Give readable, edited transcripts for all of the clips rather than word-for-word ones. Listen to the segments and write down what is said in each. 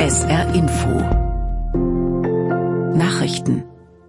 SR Info Nachrichten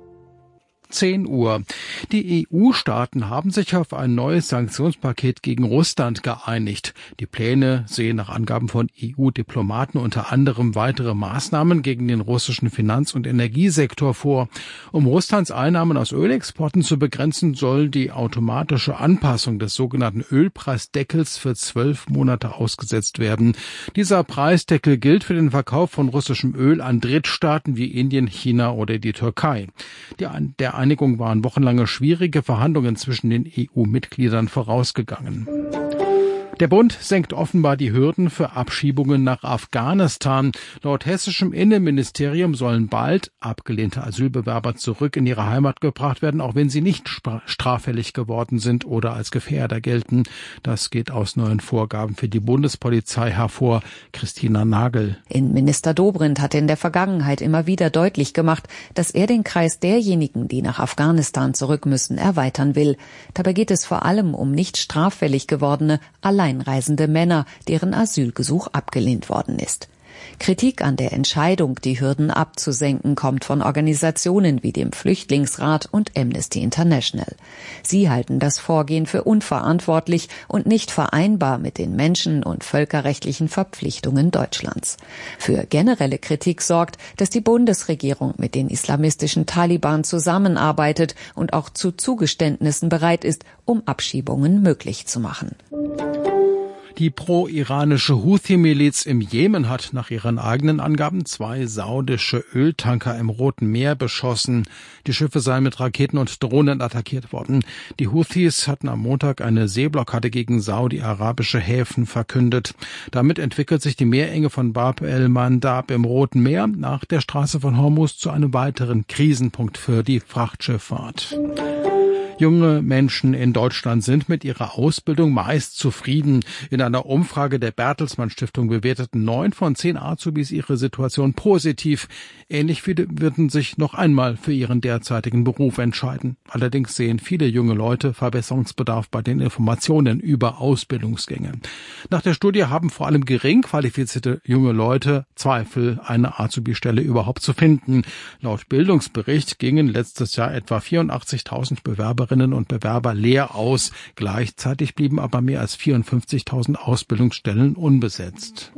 10 Uhr. Die EU-Staaten haben sich auf ein neues Sanktionspaket gegen Russland geeinigt. Die Pläne sehen nach Angaben von EU-Diplomaten unter anderem weitere Maßnahmen gegen den russischen Finanz- und Energiesektor vor. Um Russlands Einnahmen aus Ölexporten zu begrenzen, soll die automatische Anpassung des sogenannten Ölpreisdeckels für 12 Monate ausgesetzt werden. Dieser Preisdeckel gilt für den Verkauf von russischem Öl an Drittstaaten wie Indien, China oder die Türkei. Der Einigung waren wochenlange schwierige Verhandlungen zwischen den EU-Mitgliedern vorausgegangen. Der Bund senkt offenbar die Hürden für Abschiebungen nach Afghanistan. Laut hessischem Innenministerium sollen bald abgelehnte Asylbewerber zurück in ihre Heimat gebracht werden, auch wenn sie nicht straffällig geworden sind oder als Gefährder gelten. Das geht aus neuen Vorgaben für die Bundespolizei hervor. Christina Nagel. Innenminister Dobrindt hat in der Vergangenheit immer wieder deutlich gemacht, dass er den Kreis derjenigen, die nach Afghanistan zurück müssen, erweitern will. Dabei geht es vor allem um nicht straffällig gewordene, alleinreisende Männer, deren Asylgesuch abgelehnt worden ist. Kritik an der Entscheidung, die Hürden abzusenken, kommt von Organisationen wie dem Flüchtlingsrat und Amnesty International. Sie halten das Vorgehen für unverantwortlich und nicht vereinbar mit den menschen- und völkerrechtlichen Verpflichtungen Deutschlands. Für generelle Kritik sorgt, dass die Bundesregierung mit den islamistischen Taliban zusammenarbeitet und auch zu Zugeständnissen bereit ist, um Abschiebungen möglich zu machen. Die pro-iranische Houthi-Miliz im Jemen hat nach ihren eigenen Angaben 2 saudische Öltanker im Roten Meer beschossen. Die Schiffe seien mit Raketen und Drohnen attackiert worden. Die Houthis hatten am Montag eine Seeblockade gegen saudi-arabische Häfen verkündet. Damit entwickelt sich die Meerenge von Bab el-Mandab im Roten Meer nach der Straße von Hormuz zu einem weiteren Krisenpunkt für die Frachtschifffahrt. Junge Menschen in Deutschland sind mit ihrer Ausbildung meist zufrieden. In einer Umfrage der Bertelsmann Stiftung bewerteten 9 von 10 Azubis ihre Situation positiv. Ähnlich viele würden sich noch einmal für ihren derzeitigen Beruf entscheiden. Allerdings sehen viele junge Leute Verbesserungsbedarf bei den Informationen über Ausbildungsgänge. Nach der Studie haben vor allem gering qualifizierte junge Leute Zweifel, eine Azubi-Stelle überhaupt zu finden. Laut Bildungsbericht gingen letztes Jahr etwa 84.000 Bewerberinnen und Bewerber leer aus. Gleichzeitig blieben aber mehr als 54.000 Ausbildungsstellen unbesetzt.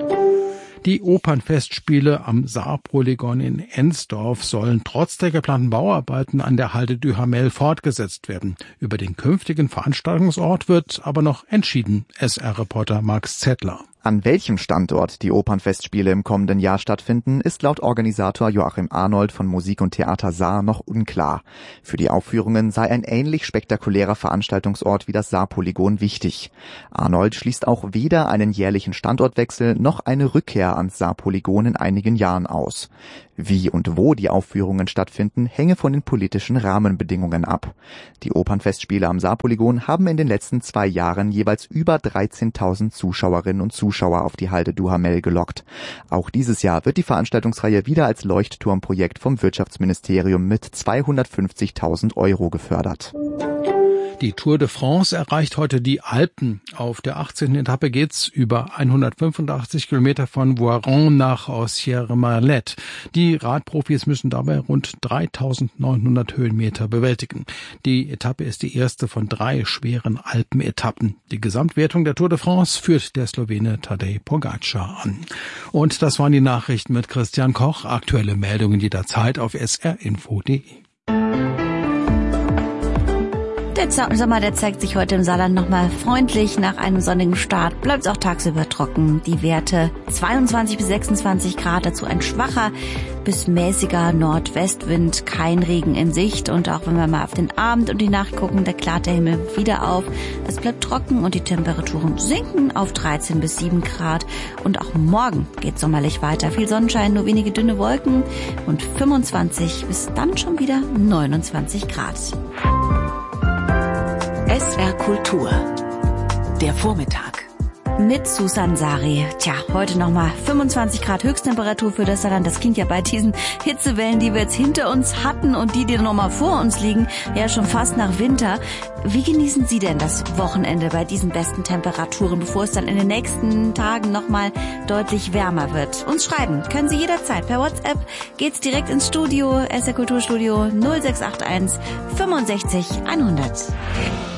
Die Opernfestspiele am Saarpolygon in Ensdorf sollen trotz der geplanten Bauarbeiten an der Halde Duhamel fortgesetzt werden. Über den künftigen Veranstaltungsort wird aber noch entschieden. SR-Reporter Max Zettler. An welchem Standort die Opernfestspiele im kommenden Jahr stattfinden, ist laut Organisator Joachim Arnold von Musik und Theater Saar noch unklar. Für die Aufführungen sei ein ähnlich spektakulärer Veranstaltungsort wie das Saarpolygon wichtig. Arnold schließt auch weder einen jährlichen Standortwechsel noch eine Rückkehr ans Saarpolygon in einigen Jahren aus. Wie und wo die Aufführungen stattfinden, hänge von den politischen Rahmenbedingungen ab. Die Opernfestspiele am Saarpolygon haben in den letzten 2 Jahren jeweils über 13.000 Zuschauerinnen und Zuschauer auf die Halde Duhamel gelockt. Auch dieses Jahr wird die Veranstaltungsreihe wieder als Leuchtturmprojekt vom Wirtschaftsministerium mit 250.000 € gefördert. Die Tour de France erreicht heute die Alpen. Auf der 18. Etappe geht's über 185 Kilometer von Voiron nach Sierre-Marlet. Die Radprofis müssen dabei rund 3.900 Höhenmeter bewältigen. Die Etappe ist die erste von 3 schweren Alpenetappen. Die Gesamtwertung der Tour de France führt der Slowene Tadej Pogačar an. Und das waren die Nachrichten mit Christian Koch. Aktuelle Meldungen jederzeit auf srinfo.de. Der Sommer, der zeigt sich heute im Saarland nochmal freundlich. Nach einem sonnigen Start bleibt es auch tagsüber trocken. Die Werte 22 bis 26 Grad, dazu ein schwacher bis mäßiger Nordwestwind, kein Regen in Sicht. Und auch wenn wir mal auf den Abend und die Nacht gucken, da klart der Himmel wieder auf. Es bleibt trocken und die Temperaturen sinken auf 13 bis 7 Grad. Und auch morgen geht sommerlich weiter. Viel Sonnenschein, nur wenige dünne Wolken und 25 bis dann schon wieder 29 Grad. SR Kultur. Der Vormittag. mit Susan Sari. Tja, heute nochmal 25 Grad Höchsttemperatur für das Saarland. Das klingt ja bei diesen Hitzewellen, die wir jetzt hinter uns hatten und die nochmal vor uns liegen, ja schon fast nach Winter. Wie genießen Sie denn das Wochenende bei diesen besten Temperaturen, bevor es dann in den nächsten Tagen nochmal deutlich wärmer wird? Uns schreiben können Sie jederzeit. Per WhatsApp geht's direkt ins Studio, SR Kulturstudio 0681 65 100.